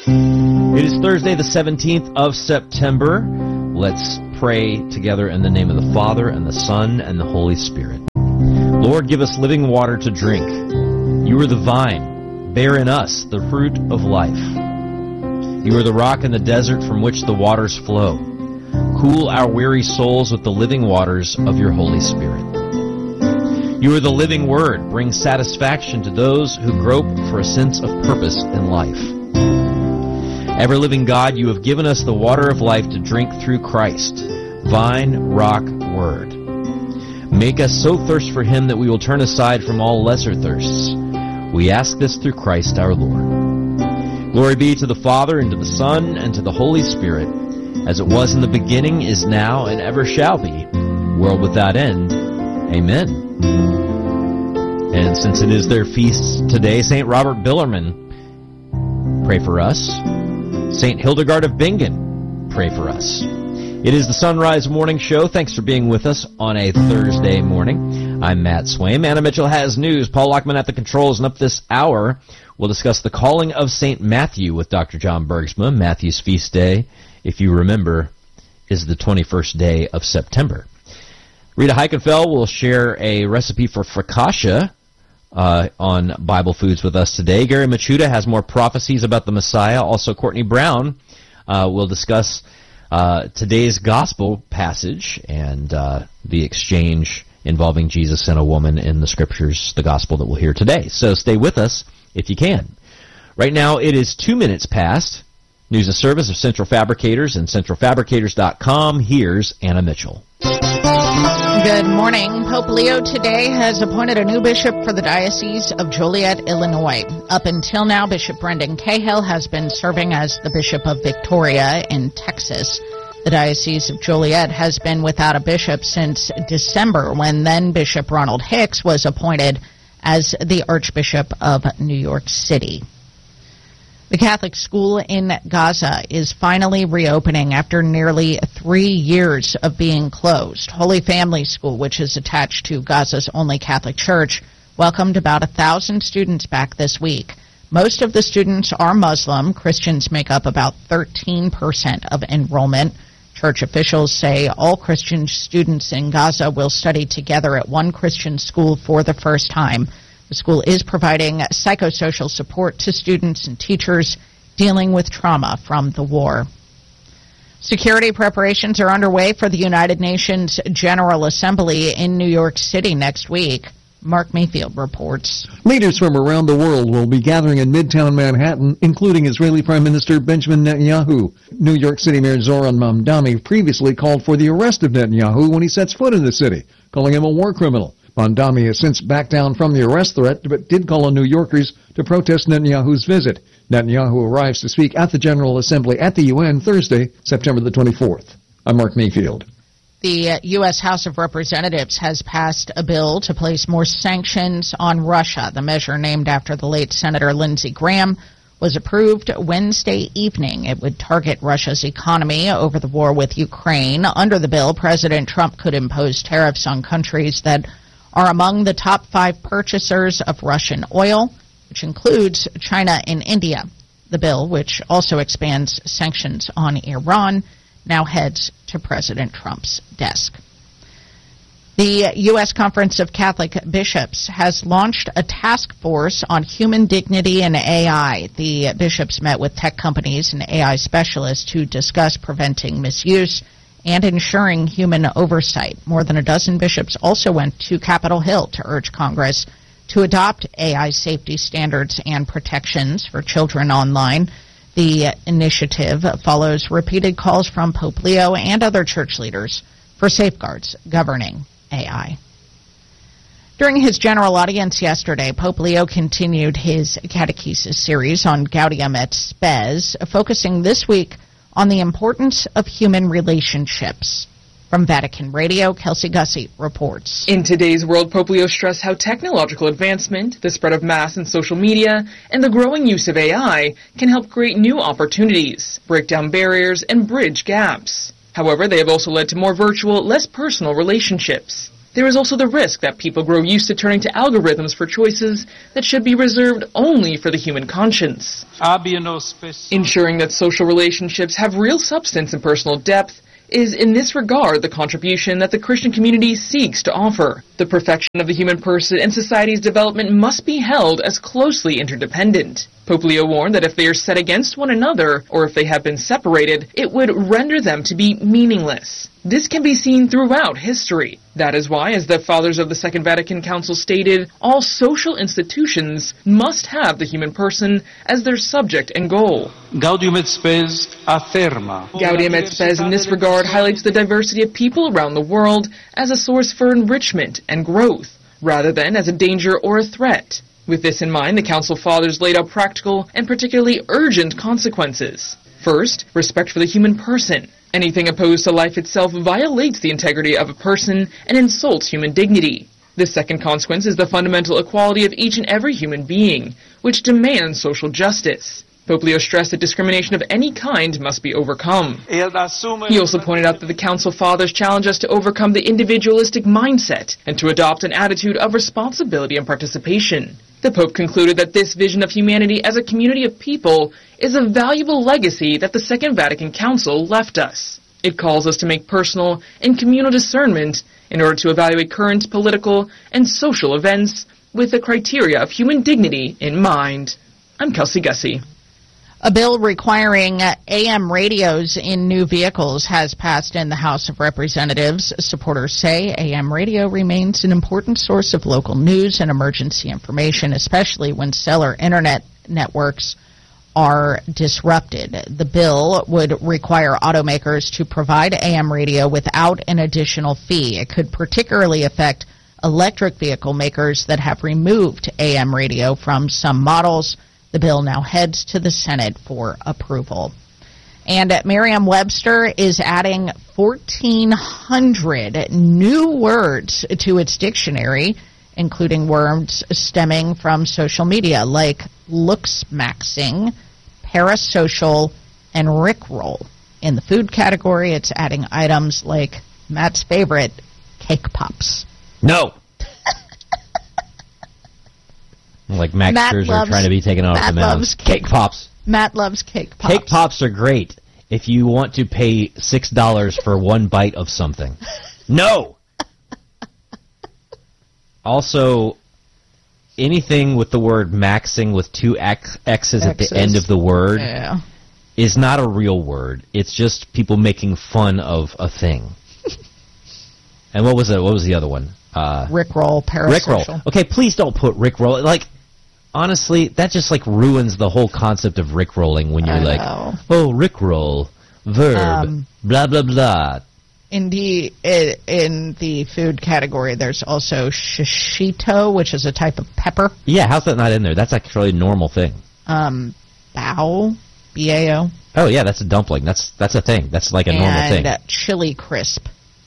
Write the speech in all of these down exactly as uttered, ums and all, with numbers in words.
It is Thursday, the seventeenth of September. Let's pray together in the name of the Father, and the Son, and the Holy Spirit. Lord, give us living water to drink. You are the vine. Bear in us the fruit of life. You are the rock in the desert from which the waters flow. Cool our weary souls with the living waters of your Holy Spirit. You are the living Word. Bring satisfaction to those who grope for a sense of purpose in life. Ever-living God, you have given us the water of life to drink through Christ, vine, rock, Word. Make us so thirst for him that we will turn aside from all lesser thirsts. We ask this through Christ our Lord. Glory be to the Father, and to the Son, and to the Holy Spirit, as it was in the beginning, is now, and ever shall be, world without end. Amen. And since it is their feast today, Saint Robert Billerman, pray for us. Saint Hildegard of Bingen, pray for us. It is the Sunrise Morning Show. Thanks for being with us on a Thursday morning. I'm Matt Swaim. Anna Mitchell has news. Paul Lockman at the controls. And up this hour, we'll discuss the calling of Saint Matthew with Doctor John Bergsma. Matthew's feast day, if you remember, is the twenty-first day of September. Rita Heikenfeld will share a recipe for focaccia uh, on Bible Foods with us today. Gary Machuda has more prophecies about the Messiah. Also, Courtney Brown uh, will discuss uh, today's gospel passage and uh, the exchange involving Jesus and a woman in the scriptures, the gospel that we'll hear today. So stay with us if you can. Right now, it is two minutes past. News and service of Central Fabricators and central fabricators dot com. Here's Anna Mitchell. Good morning. Pope Leo today has appointed a new bishop for the Diocese of Joliet, Illinois. Up until now, Bishop Brendan Cahill has been serving as the Bishop of Victoria in Texas. The Diocese of Joliet has been without a bishop since December, when then Bishop Ronald Hicks was appointed as the Archbishop of New York City. The Catholic school in Gaza is finally reopening after nearly three years of being closed. Holy Family School, which is attached to Gaza's only Catholic church, welcomed about a thousand students back this week. Most of the students are Muslim. Christians make up about thirteen percent of enrollment. Church officials say all Christian students in Gaza will study together at one Christian school for the first time. The school is providing psychosocial support to students and teachers dealing with trauma from the war. Security preparations are underway for the United Nations General Assembly in New York City next week. Mark Mayfield reports. Leaders from around the world will be gathering in Midtown Manhattan, including Israeli Prime Minister Benjamin Netanyahu. New York City Mayor Zoran Mamdani previously called for the arrest of Netanyahu when he sets foot in the city, calling him a war criminal. Mamdani has since backed down from the arrest threat, but did call on New Yorkers to protest Netanyahu's visit. Netanyahu arrives to speak at the General Assembly at the U N Thursday, September the twenty-fourth. I'm Mark Mayfield. The U S House of Representatives has passed a bill to place more sanctions on Russia. The measure, named after the late Senator Lindsey Graham, was approved Wednesday evening. It would target Russia's economy over the war with Ukraine. Under the bill, President Trump could impose tariffs on countries that are among the top five purchasers of Russian oil, which includes China and India. The bill, which also expands sanctions on Iran, now heads to President Trump's desk. The U S Conference of Catholic Bishops has launched a task force on human dignity and A I. The bishops met with tech companies and A I specialists to discuss preventing misuse and ensuring human oversight. More than a dozen bishops also went to Capitol Hill to urge Congress to adopt A I safety standards and protections for children online. The initiative follows repeated calls from Pope Leo and other church leaders for safeguards governing A I. During his general audience yesterday, Pope Leo continued his catechesis series on Gaudium et Spes, focusing this week on the importance of human relationships. From Vatican Radio, Kelsey Gussie reports. In today's world, Pope Leo stressed how technological advancement, the spread of mass and social media, and the growing use of A I can help create new opportunities, break down barriers, and bridge gaps. However, they have also led to more virtual, less personal relationships. There is also the risk that people grow used to turning to algorithms for choices that should be reserved only for the human conscience. Ensuring that social relationships have real substance and personal depth is in this regard the contribution that the Christian community seeks to offer. The perfection of the human person and society's development must be held as closely interdependent. Pope Leo warned that if they are set against one another, or if they have been separated, it would render them to be meaningless. This can be seen throughout history. That is why, as the Fathers of the Second Vatican Council stated, all social institutions must have the human person as their subject and goal. Gaudium et Spes afferma. Gaudium et Spes in this regard highlights the diversity of people around the world as a source for enrichment and growth, rather than as a danger or a threat. With this in mind, the Council Fathers laid out practical and particularly urgent consequences. First, respect for the human person. Anything opposed to life itself violates the integrity of a person and insults human dignity. The second consequence is the fundamental equality of each and every human being, which demands social justice. Pope Leo stressed that discrimination of any kind must be overcome. He also pointed out that the Council Fathers challenge us to overcome the individualistic mindset and to adopt an attitude of responsibility and participation. The Pope concluded that this vision of humanity as a community of people is a valuable legacy that the Second Vatican Council left us. It calls us to make personal and communal discernment in order to evaluate current political and social events with the criteria of human dignity in mind. I'm Kelsey Gussie. A bill requiring A M radios in new vehicles has passed in the House of Representatives. Supporters say A M radio remains an important source of local news and emergency information, especially when cellular internet networks are disrupted. The bill would require automakers to provide A M radio without an additional fee. It could particularly affect electric vehicle makers that have removed A M radio from some models. The bill now heads to the Senate for approval. And Merriam-Webster is adding fourteen hundred new words to its dictionary, including words stemming from social media like looksmaxing, parasocial, and rickroll. In the food category, it's adding items like Matt's favorite, cake pops. No. Like Max Matt Scherzer loves, trying to be taken off Matt the mound. Loves cake, cake pops. Matt loves cake pops. Cake pops are great if you want to pay six dollars for one bite of something. No! Also, anything with the word maxing with two X, X's, X's at the end of the word yeah. is not a real word. It's just people making fun of a thing. And what was it? What was the other one? Uh, Rickroll, parasocial. Rickroll. Okay, please don't put Rickroll. Like, honestly, that just like ruins the whole concept of Rickrolling when you're I like, know. oh, Rickroll, verb, Um, blah, blah, blah. In the, in the food category, there's also shishito, which is a type of pepper. Yeah, how's that not in there? That's actually a normal thing. Um, bao, B A O. Oh, yeah, that's a dumpling. That's that's a thing. That's like a and, normal thing. And uh, chili crisp.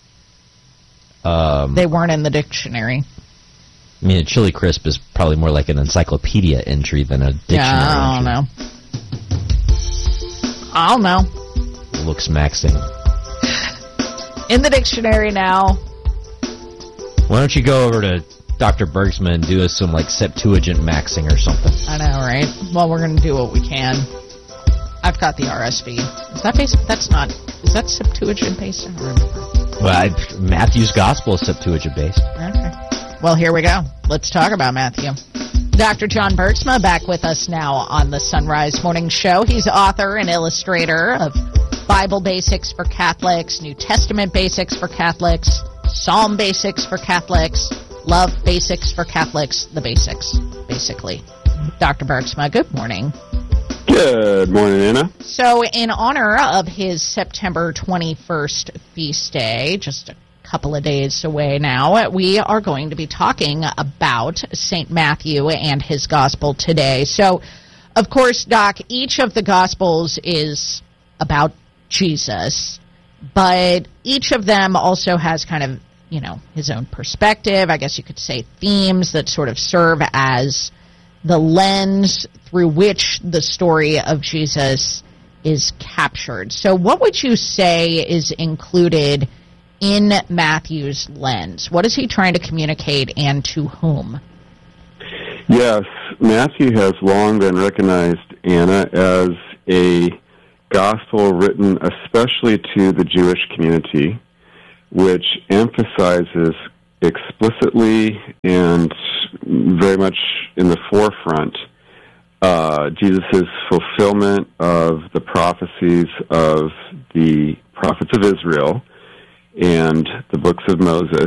Um, they weren't in the dictionary. I mean, a chili crisp is probably more like an encyclopedia entry than a dictionary Yeah, I don't entry. know. I don't know. Looks maxing. In the dictionary now. Why don't you go over to Doctor Bergsman and do us some, like, Septuagint maxing or something? I know, right? Well, we're going to do what we can. I've got the R S V. Is that based? That's not. Is that Septuagint based? I don't remember. Well, I, Matthew's Gospel is Septuagint based. Okay. Well, here we go. Let's talk about Matthew. Doctor John Bergsma back with us now on the Sunrise Morning Show. He's author and illustrator of Bible Basics for Catholics, New Testament Basics for Catholics, Psalm Basics for Catholics, Love Basics for Catholics, the basics, basically. Doctor Bergsma, good morning. Good morning, Anna. So, in honor of his September twenty-first feast day, just a couple of days away now, we are going to be talking about Saint Matthew and his gospel today. So, of course, Doc, each of the gospels is about Jesus, but each of them also has kind of, you know, his own perspective, I guess you could say themes that sort of serve as the lens through which the story of Jesus is captured. So what would you say is included in Matthew's lens? What is he trying to communicate, and to whom? Yes, Matthew has long been recognized, Anna, as a gospel written especially to the Jewish community, which emphasizes explicitly and very much in the forefront uh, Jesus' fulfillment of the prophecies of the prophets of Israel and the books of Moses.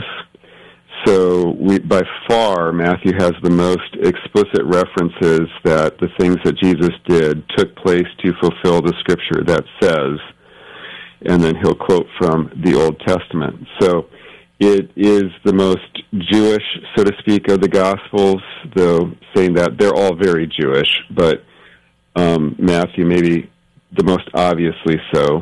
So we, by far, Matthew has the most explicit references that the things that Jesus did took place to fulfill the scripture that says, and then he'll quote from the Old Testament. So it is the most Jewish, so to speak, of the Gospels, though saying that they're all very Jewish, but um, Matthew maybe the most obviously so.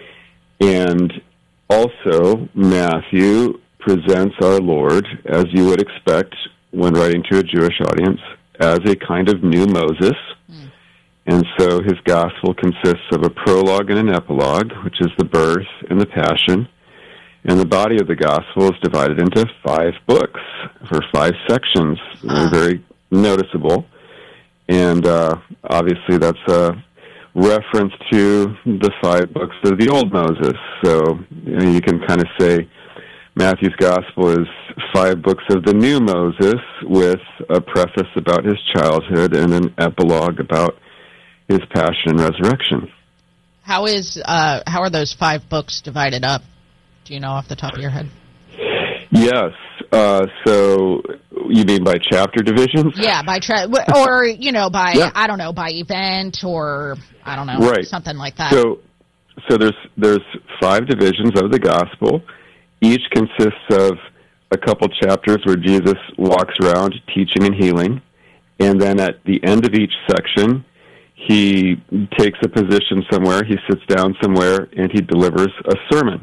And also, Matthew presents our Lord, as you would expect when writing to a Jewish audience, as a kind of new Moses. Mm. And so his gospel consists of a prologue and an epilogue, which is the birth and the passion. And the body of the gospel is divided into five books, or five sections. They're very noticeable. And uh, obviously that's a reference to the five books of the old Moses. So you know, you can kind of say Matthew's gospel is five books of the new Moses, with a preface about his childhood and an epilogue about his passion and resurrection. How is uh, how are those five books divided up? Do you know off the top of your head? Yes. Uh, so you mean by chapter divisions? Yeah, by tra- or you know by yeah. I don't know by event, or I don't know right. something like that. So so there's there's five divisions of the gospel. Each consists of a couple chapters where Jesus walks around teaching and healing, and then at the end of each section, he takes a position somewhere, he sits down somewhere, and he delivers a sermon.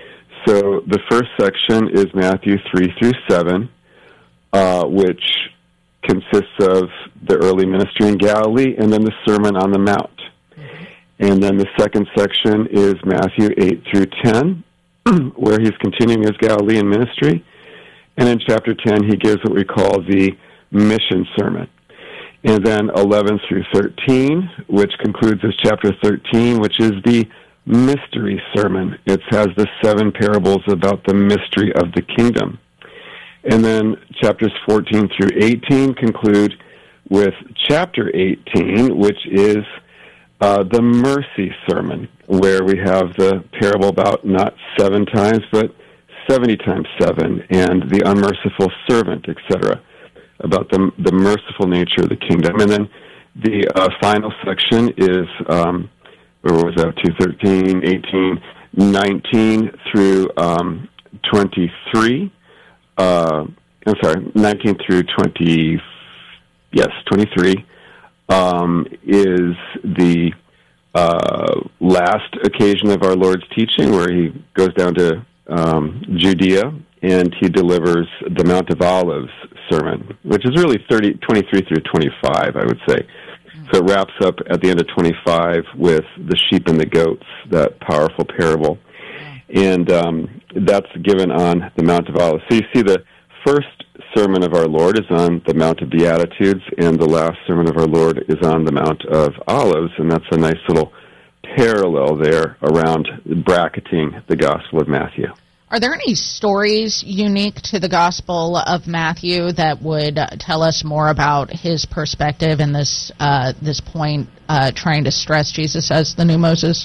So the first section is Matthew three through seven, uh, which consists of the early ministry in Galilee and then the Sermon on the Mount. Mm-hmm. And then the second section is Matthew eight through ten, where he's continuing his Galilean ministry. And in chapter ten, he gives what we call the mission sermon. And then eleven through thirteen, which concludes as chapter thirteen, which is the mystery sermon. It has the seven parables about the mystery of the kingdom. And then chapters fourteen through eighteen conclude with chapter eighteen, which is uh, the mercy sermon, where we have the parable about not seven times, but seventy times seven, and the unmerciful servant, et cetera, about the, the merciful nature of the kingdom. And then the uh, final section is, um, where was that, two, thirteen, eighteen, nineteen through um, twenty-three. Uh, I'm sorry, nineteen through twenty, yes, twenty-three, um, is the uh, last occasion of our Lord's teaching, where he goes down to um, Judea, and he delivers the Mount of Olives sermon, which is really thirty, twenty-three through twenty-five, I would say. So it wraps up at the end of twenty-five with the sheep and the goats, that powerful parable. And um, that's given on the Mount of Olives. So you see the first sermon of our Lord is on the Mount of Beatitudes, and the last sermon of our Lord is on the Mount of Olives, and that's a nice little parallel there around bracketing the Gospel of Matthew. Are there any stories unique to the Gospel of Matthew that would uh, tell us more about his perspective in this uh, this point, uh, trying to stress Jesus as the new Moses?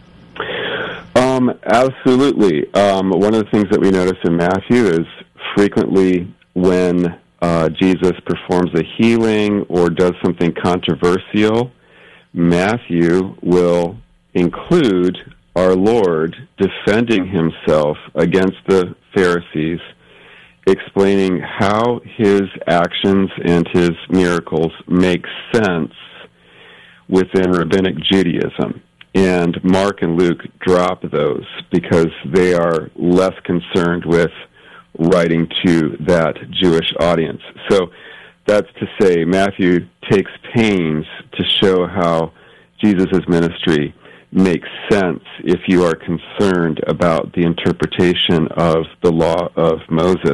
Um, absolutely. Um, one of the things that we notice in Matthew is frequently when uh, Jesus performs a healing or does something controversial, Matthew will include our Lord defending himself against the Pharisees, explaining how his actions and his miracles make sense within Rabbinic Judaism. And Mark and Luke drop those because they are less concerned with writing to that Jewish audience. So that's to say, Matthew takes pains to show how Jesus' ministry makes sense if you are concerned about the interpretation of the law of Moses.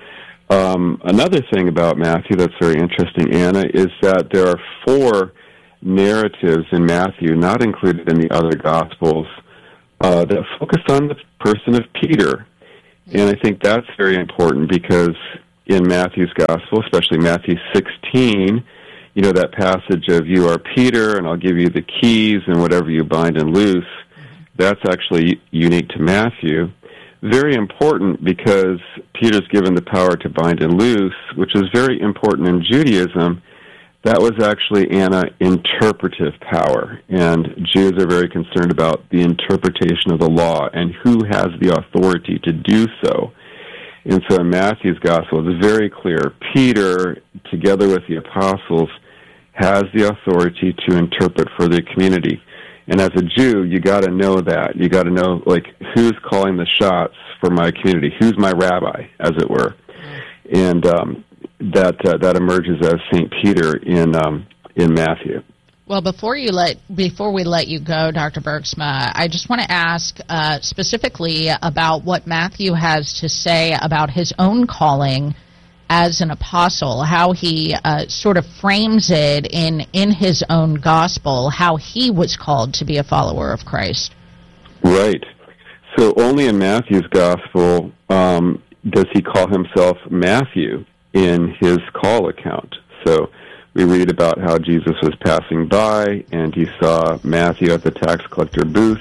Um, another thing about Matthew that's very interesting, Anna, is that there are four narratives in Matthew, not included in the other Gospels, uh, that focus on the person of Peter. And I think that's very important because in Matthew's Gospel, especially Matthew sixteen, you know, that passage of you are Peter and I'll give you the keys and whatever you bind and loose, that's actually unique to Matthew. Very important because Peter's given the power to bind and loose, which is very important in Judaism. That was actually, Anna, interpretive power. And Jews are very concerned about the interpretation of the law and who has the authority to do so. And so in Matthew's Gospel, it's very clear. Peter, together with the apostles, has the authority to interpret for the community. And as a Jew, you got to know that. You got to know, like, who's calling the shots for my community? Who's my rabbi, as it were? And um, that uh, that emerges as Saint Peter in um, in Matthew. Well, before you let before we let you go, Doctor Bergsma, I just want to ask uh, specifically about what Matthew has to say about his own calling as an apostle, how he uh, sort of frames it in, in his own gospel, how he was called to be a follower of Christ. Right. So only in Matthew's gospel um, does he call himself Matthew in his call account. So we read about how Jesus was passing by and he saw Matthew at the tax collector booth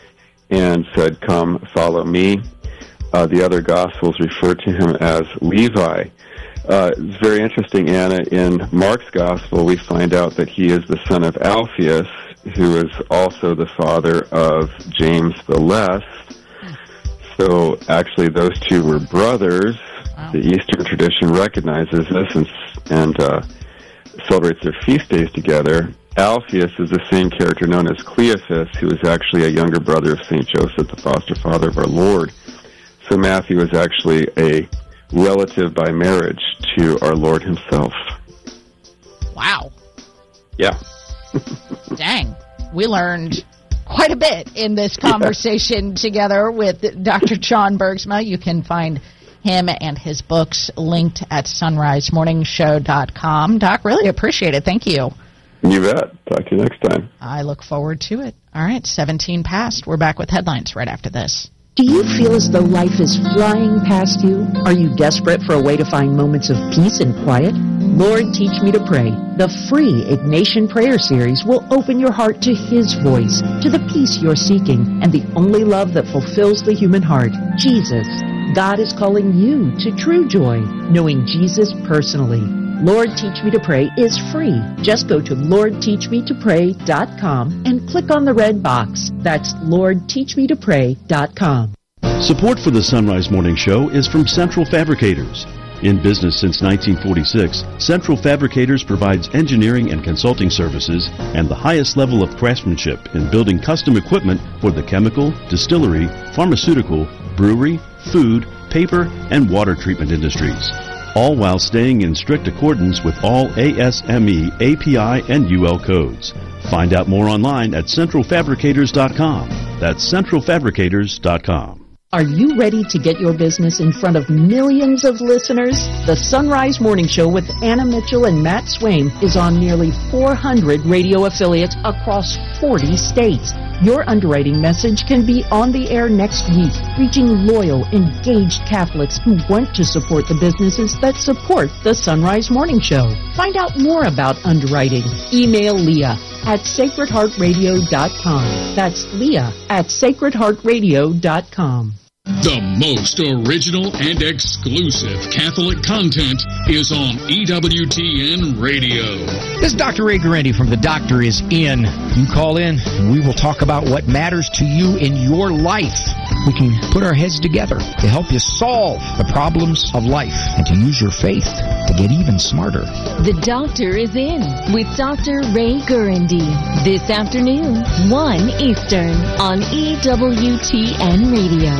and said, "Come, follow me." Uh, the other gospels refer to him as Levi. Uh, it's very interesting, Anna. In Mark's Gospel, we find out that he is the son of Alphaeus, who is also the father of James the Less. So, actually, those two were brothers. Wow. The Eastern tradition recognizes this and, and uh, celebrates their feast days together. Alphaeus is the same character known as Cleophas, who is actually a younger brother of Saint Joseph, the foster father of our Lord. So Matthew is actually a relative by marriage to our Lord himself. Wow. Yeah. Dang. We learned quite a bit in this conversation yeah. together with Doctor John Bergsma. You can find him and his books linked at sunrise morning show dot com. Doc, really appreciate it. Thank you. You bet. Talk to you next time. I look forward to it. All right, seventeen past. We're back with headlines right after this. Do you feel as though life is flying past you? Are you desperate for a way to find moments of peace and quiet? Lord, Teach Me to Pray, the free Ignatian Prayer Series, will open your heart to His voice, to the peace you're seeking, and the only love that fulfills the human heart, Jesus. God is calling you to true joy, knowing Jesus personally. Lord Teach Me to Pray is free. Just go to lord teach me to pray dot com and click on the red box. That's lord teach me to pray dot com. Support for the Sunrise Morning Show is from Central Fabricators. In business since nineteen forty-six, Central Fabricators provides engineering and consulting services and the highest level of craftsmanship in building custom equipment for the chemical, distillery, pharmaceutical, brewery, food, paper, and water treatment industries, all while staying in strict accordance with all A S M E, A P I, and U L codes. Find out more online at central fabricators dot com. That's central fabricators dot com. Are you ready to get your business in front of millions of listeners? The Sunrise Morning Show with Anna Mitchell and Matt Swain is on nearly four hundred radio affiliates across forty states. Your underwriting message can be on the air next week, reaching loyal, engaged Catholics who want to support the businesses that support the Sunrise Morning Show. Find out more about underwriting. Email Leah at sacred heart radio dot com. That's Leah at sacred heart radio dot com. The most original and exclusive Catholic content is on E W T N Radio. This is Doctor Ray Guarendi from The Doctor Is In. You call in and we will talk about what matters to you in your life. We can put our heads together to help you solve the problems of life and to use your faith to get even smarter. The Doctor Is In with Doctor Ray Guarendi. This afternoon, one Eastern on E W T N Radio.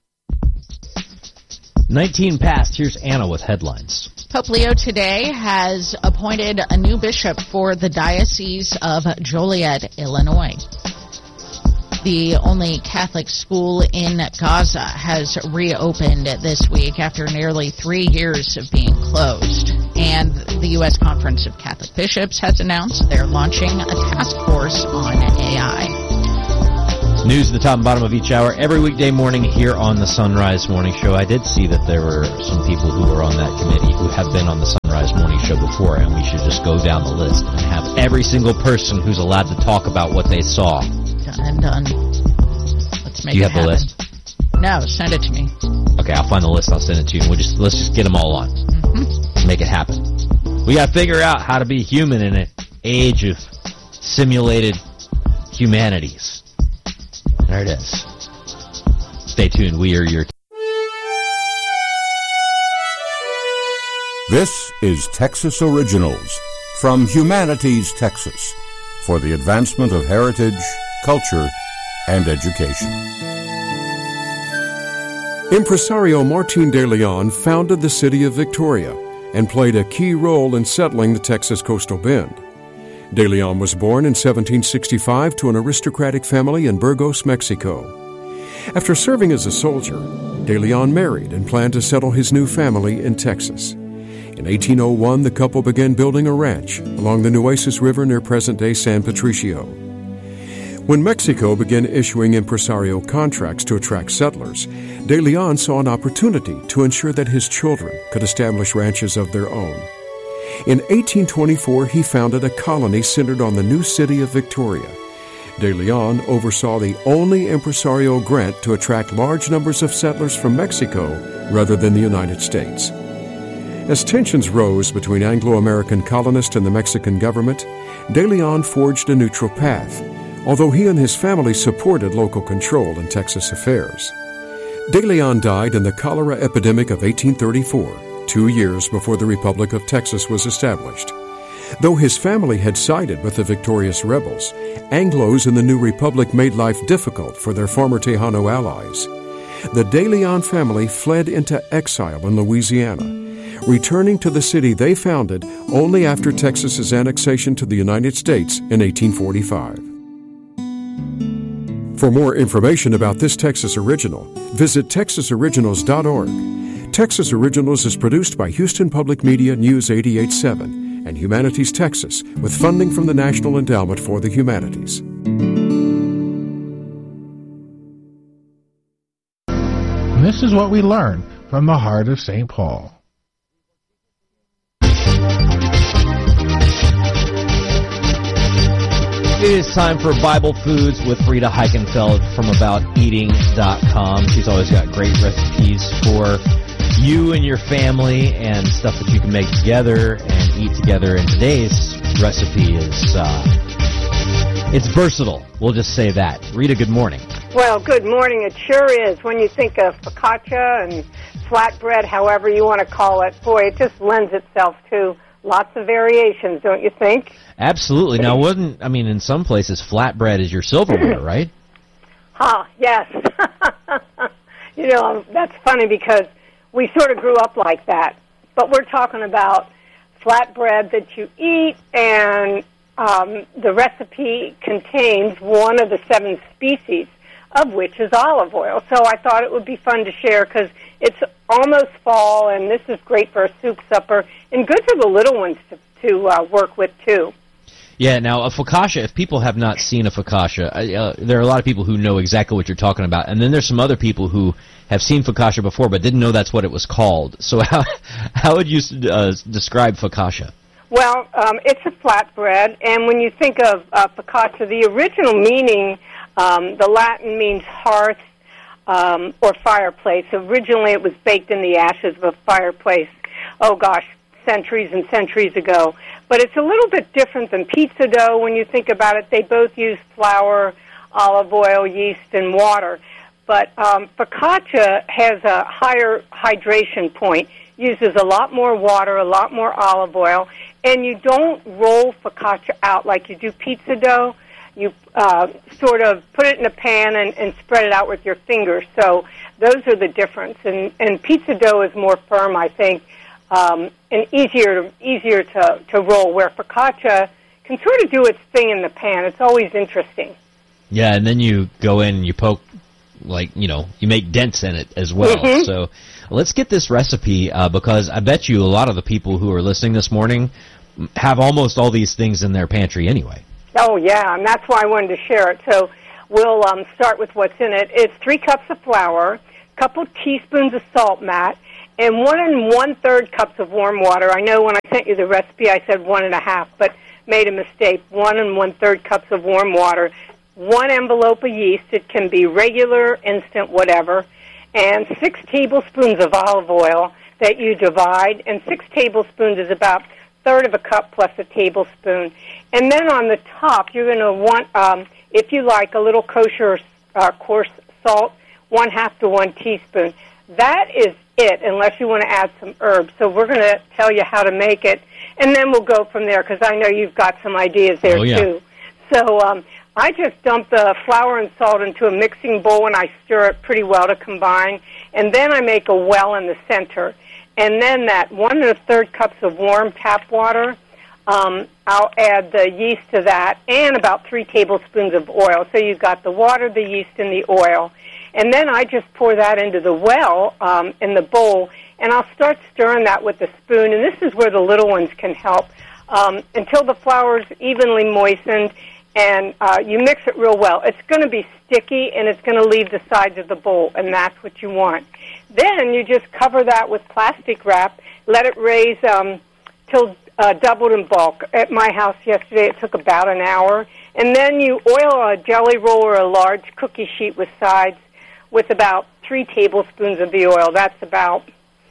nineteen past. Here's Anna with headlines. Pope Leo today has appointed a new bishop for the Diocese of Joliet, Illinois. The only Catholic school in Gaza has reopened this week after nearly three years of being closed. And the U S Conference of Catholic Bishops has announced they're launching a task force on A I. News at the top and bottom of each hour every weekday morning here on the Sunrise Morning Show. I did see that there were some people who were on that committee who have been on the Sunrise Morning Show before, and we should just go down the list and have every single person who's allowed to talk about what they saw. Done and done. Let's make Do you it have happen. the list? No, send it to me. Okay, I'll find the list. I'll send it to you. We'll just let's just get them all on. Mm-hmm. Make it happen. We got to figure out how to be human in an age of simulated humanities. There it is. Stay tuned. We are your... This is Texas Originals from Humanities Texas for the advancement of heritage, culture, and education. Impresario Martin de Leon founded the city of Victoria and played a key role in settling the Texas coastal bend. De Leon was born in seventeen sixty-five to an aristocratic family in Burgos, Mexico. After serving as a soldier, De Leon married and planned to settle his new family in Texas. In eighteen oh one, the couple began building a ranch along the Nueces River near present-day San Patricio. When Mexico began issuing impresario contracts to attract settlers, De Leon saw an opportunity to ensure that his children could establish ranches of their own. In eighteen twenty-four, he founded a colony centered on the new city of Victoria. De Leon oversaw the only impresario grant to attract large numbers of settlers from Mexico rather than the United States. As tensions rose between Anglo-American colonists and the Mexican government, De Leon forged a neutral path, although he and his family supported local control in Texas affairs. De Leon died in the cholera epidemic of eighteen thirty-four. Two years before the Republic of Texas was established. Though his family had sided with the victorious rebels, Anglos in the new republic made life difficult for their former Tejano allies. The De Leon family fled into exile in Louisiana, returning to the city they founded only after Texas's annexation to the United States in eighteen forty-five. For more information about this Texas Original, visit texas originals dot org. Texas Originals is produced by Houston Public Media News eighty-eight point seven and Humanities Texas with funding from the National Endowment for the Humanities. And this is what we learn from the heart of Saint Paul. It is time for Bible Foods with Frida Heichenfeld from about eating dot com. She's always got great recipes for you and your family and stuff that you can make together and eat together. And today's recipe is, uh, it's versatile. We'll just say that. Rita, good morning. Well, good morning. It sure is. When you think of focaccia and flatbread, however you want to call it, boy, it just lends itself to lots of variations, don't you think? Absolutely. Now, wouldn't, I mean, in some places, flatbread is your silverware, right? Ah, yes. You know, that's funny because we sort of grew up like that. But we're talking about flatbread that you eat, and um, the recipe contains one of the seven species, of which is olive oil. So I thought it would be fun to share because it's almost fall, and this is great for a soup supper, and good for the little ones to, to uh, work with, too. Yeah, now, a focaccia, if people have not seen a focaccia, uh, there are a lot of people who know exactly what you're talking about, and then there's some other people who have seen focaccia before but didn't know that's what it was called. So how how would you uh, describe focaccia? Well, um, it's a flatbread, and when you think of uh, focaccia, the original meaning, um, the Latin means hearth um, or fireplace. Originally, it was baked in the ashes of a fireplace. Oh, gosh, centuries and centuries ago. But it's a little bit different than pizza dough when you think about it. They both use flour, olive oil, yeast, and water. But um, focaccia has a higher hydration point, uses a lot more water, a lot more olive oil, and you don't roll focaccia out like you do pizza dough. You uh, sort of put it in a pan and, and spread it out with your fingers. So those are the difference. And, and pizza dough is more firm, I think, um, and easier easier to, to roll, where focaccia can sort of do its thing in the pan. It's always interesting. Yeah, and then you go in and you poke, like, you know, you make dents in it as well. Mm-hmm. So let's get this recipe, uh, because I bet you a lot of the people who are listening this morning have almost all these things in their pantry anyway. Oh, yeah, and that's why I wanted to share it. So we'll um, start with what's in it. It's three cups of flour, a couple teaspoons of salt, Matt, and one and one-third cups of warm water. I know when I sent you the recipe I said one and a half, but made a mistake. One and one-third cups of warm water, one envelope of yeast. It can be regular, instant, whatever, and six tablespoons of olive oil that you divide, and six tablespoons is about a third of a cup plus a tablespoon. And then on the top, you're going to want, um, if you like, a little kosher uh, coarse salt, one half to one teaspoon. That is it, unless you want to add some herbs. So we're going to tell you how to make it, and then we'll go from there, because I know you've got some ideas there, oh, yeah. too. So um, I just dump the flour and salt into a mixing bowl, and I stir it pretty well to combine, and then I make a well in the center. And then that one and a third cups of warm tap water, um, I'll add the yeast to that, and about three tablespoons of oil. So you've got the water, the yeast, and the oil. And then I just pour that into the well um, in the bowl, and I'll start stirring that with a spoon. And this is where the little ones can help um, until the flour's evenly moistened, and uh, you mix it real well. It's going to be sticky, and it's going to leave the sides of the bowl, and that's what you want. Then you just cover that with plastic wrap, let it raise um, till uh, doubled in bulk. At my house yesterday, it took about an hour. And then you oil a jelly roll or a large cookie sheet with sides with about three tablespoons of the oil. That's about,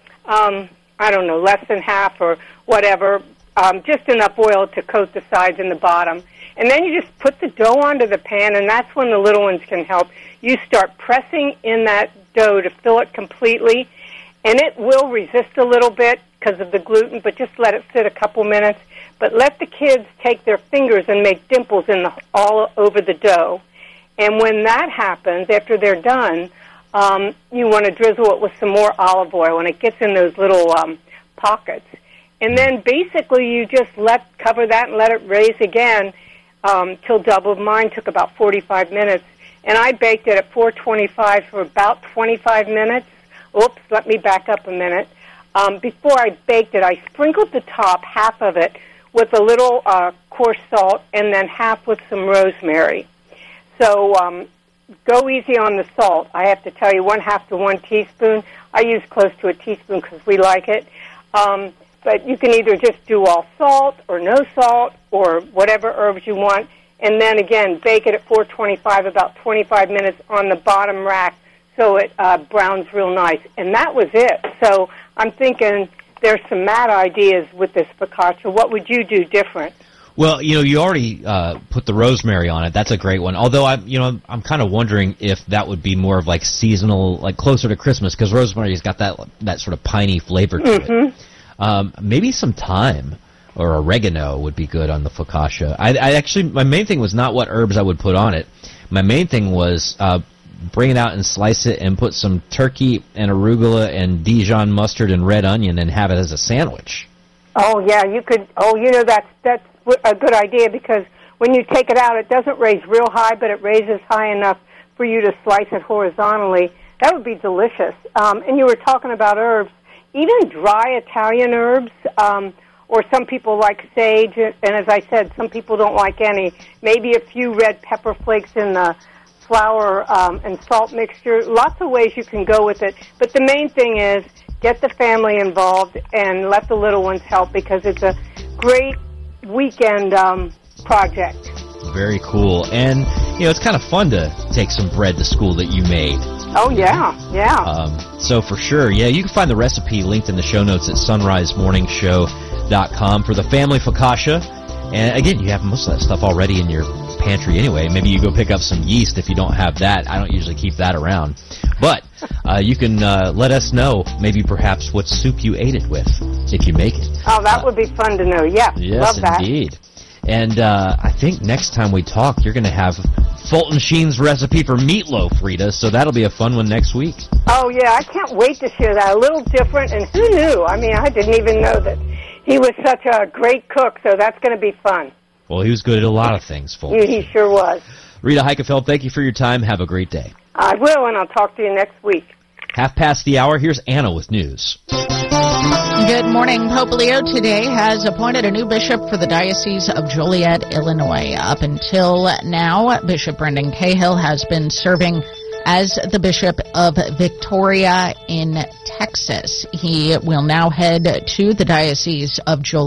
um, I don't know, less than half or whatever, um, just enough oil to coat the sides and the bottom. And then you just put the dough onto the pan, and that's when the little ones can help. You start pressing in that dough to fill it completely, and it will resist a little bit because of the gluten, but just let it sit a couple minutes. But let the kids take their fingers and make dimples in the, all over the dough. And when that happens, after they're done, um, you want to drizzle it with some more olive oil, and it gets in those little um, pockets. And then basically you just let cover that and let it raise again um, till doubled. Mine took about forty-five minutes. And I baked it at four twenty-five for about twenty-five minutes. Oops, let me back up a minute. Um, before I baked it, I sprinkled the top, half of it, with a little uh, coarse salt, and then half with some rosemary. So um, go easy on the salt. I have to tell you, one half to one teaspoon. I use close to a teaspoon because we like it. Um, but you can either just do all salt or no salt or whatever herbs you want. And then, again, bake it at four twenty-five, about twenty-five minutes on the bottom rack so it uh, browns real nice. And that was it. So I'm thinking there's some mad ideas with this focaccia. What would you do different? Well, you know, you already uh, put the rosemary on it. That's a great one. Although, I, you know, I'm kind of wondering if that would be more of like seasonal, like closer to Christmas, because rosemary's got that that sort of piney flavor to mm-hmm. it. Um, maybe some thyme or oregano would be good on the focaccia. I, I actually, my main thing was not what herbs I would put on it. My main thing was uh, bring it out and slice it and put some turkey and arugula and Dijon mustard and red onion and have it as a sandwich. Oh, yeah, you could. Oh, you know, that's that's a good idea, because when you take it out, it doesn't raise real high, but it raises high enough for you to slice it horizontally. That would be delicious. Um, and you were talking about herbs. Even dry Italian herbs, um, or some people like sage, and as I said, some people don't like any. Maybe a few red pepper flakes in the flour um, and salt mixture. Lots of ways you can go with it. But the main thing is get the family involved and let the little ones help, because it's a great weekend um, project. Very cool. And, you know, it's kind of fun to take some bread to school that you made. Oh, yeah, yeah. Um, so for sure, yeah, you can find the recipe linked in the show notes at sunrise morning show dot com for the family focaccia. And again, you have most of that stuff already in your pantry anyway. Maybe you go pick up some yeast if you don't have that. I don't usually keep that around. But uh, you can uh, let us know maybe perhaps what soup you ate it with if you make it. Oh, that uh, would be fun to know. Yeah, yes, love that. Indeed. And uh, I think next time we talk, you're going to have Fulton Sheen's recipe for meatloaf, Rita, so that'll be a fun one next week. Oh, yeah, I can't wait to share that. A little different, and who knew? I mean, I didn't even know that he was such a great cook, so that's going to be fun. Well, he was good at a lot of things, Fulton. He, he sure was. Rita Heikefeld, thank you for your time. Have a great day. I will, and I'll talk to you next week. Half past the hour, here's Anna with news. Good morning. Pope Leo today has appointed a new bishop for the Diocese of Joliet, Illinois. Up until now, Bishop Brendan Cahill has been serving as the Bishop of Victoria in Texas. He will now head to the Diocese of Joliet.